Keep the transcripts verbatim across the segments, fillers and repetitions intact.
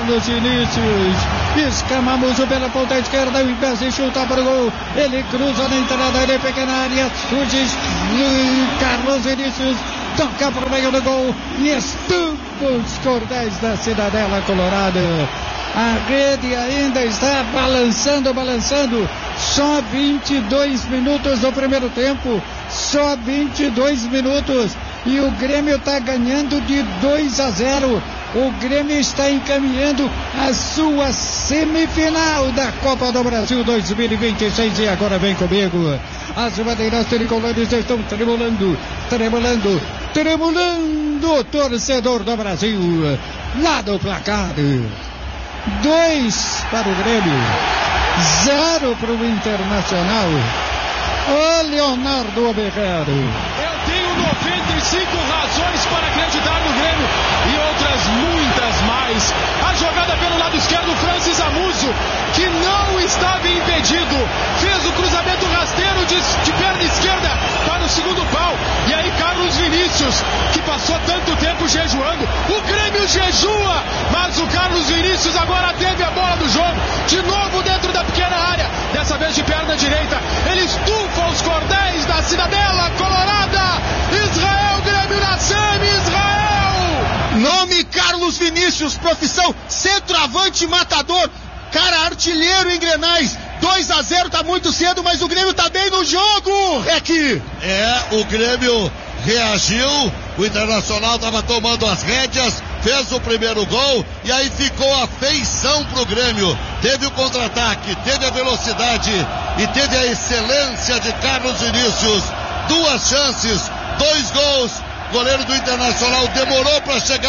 Carlos Vinícius. Escamamuzo pela ponta esquerda, o impede e chuta para o gol. Ele cruza na entrada, ele é pequena área. O Carlos Vinícius toca para o meio do gol e estufa os cordéis da Cidadela Colorada. A rede ainda está balançando, balançando. Só vinte e dois minutos do primeiro tempo. Só vinte e dois minutos. E o Grêmio está ganhando de dois a zero. O Grêmio está encaminhando a sua semifinal da Copa do Brasil dois mil e vinte e seis. E agora vem comigo. As bandeiras tricolores estão tremulando, tremulando, tremulando. Torcedor do Brasil. Lá do placar. Dois para o Grêmio. Zero para o Internacional. Ô Leonardo Oberrero. Eu tenho noventa e cinco razões para acreditar no Grêmio e outras muitas mais. A jogada pelo lado esquerdo, Francis Amuso, que não estava impedido, fez o cruzamento rasteiro de, de perna esquerda para o segundo pau. E aí Carlos Vinícius, que passou tanto tempo jejuando, o Grêmio jejua, mas o Carlos Vinícius agora teve a bola do jogo, de novo dentro da pequena área, dessa vez de perna direita, ele estufa os cordéis da Cidadela Colorada. Israel, Grêmio na semi, Israel! Nome Carlos Vinícius, profissão centroavante matador, cara artilheiro em Grenais. dois a zero, tá muito cedo, mas o Grêmio tá bem no jogo, Rec! É, o Grêmio reagiu, o Internacional tava tomando as rédeas, fez o primeiro gol e aí ficou a feição pro Grêmio. Teve o contra-ataque, teve a velocidade e teve a excelência de Carlos Vinícius. Duas chances, dois gols. O goleiro do Internacional demorou para chegar.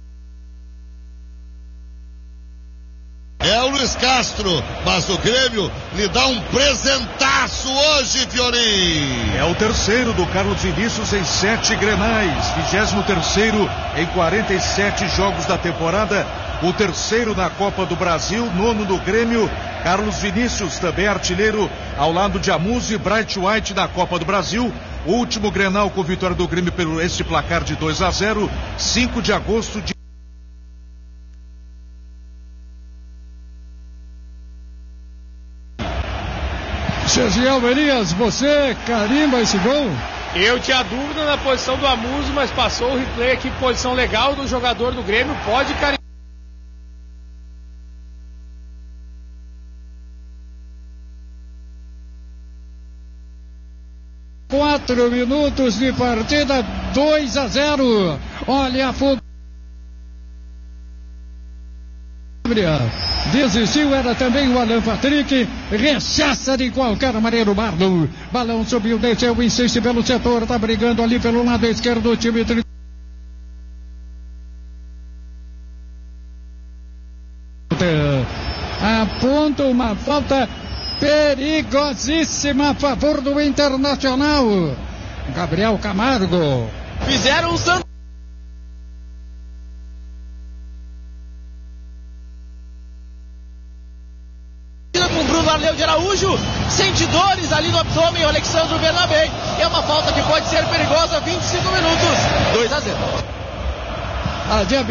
É o Luiz Castro, mas o Grêmio lhe dá um presentaço hoje, Fiorim. É o terceiro do Carlos Vinícius em sete Grenais, vigésimo terceiro em quarenta e sete jogos da temporada, o terceiro na Copa do Brasil, nono do Grêmio. Carlos Vinícius, também artilheiro ao lado de Amuso e Bright White da Copa do Brasil. O último Grenal com vitória do Grêmio pelo este placar de dois a zero, cinco de agosto de Sergio Elias, você carimba esse gol? Eu tinha dúvida na posição do Amuso, mas passou o replay aqui, posição legal do jogador do Grêmio, pode carimbar. Quatro minutos de partida, dois a zero. Olha a fuga. Desistiu, era também o Alan Patrick. Rechaça de qualquer maneira o Marlon. Balão subiu, desceu, insiste pelo setor. Tá brigando ali pelo lado esquerdo o time tri... aponta uma falta perigosíssima a favor do Internacional. Gabriel Camargo. Fizeram um santo. Com Bruno Arleu de Araújo, sente dores ali no abdômen, o Alexandre Bernabé. É uma falta que pode ser perigosa, vinte e cinco minutos, dois a zero. A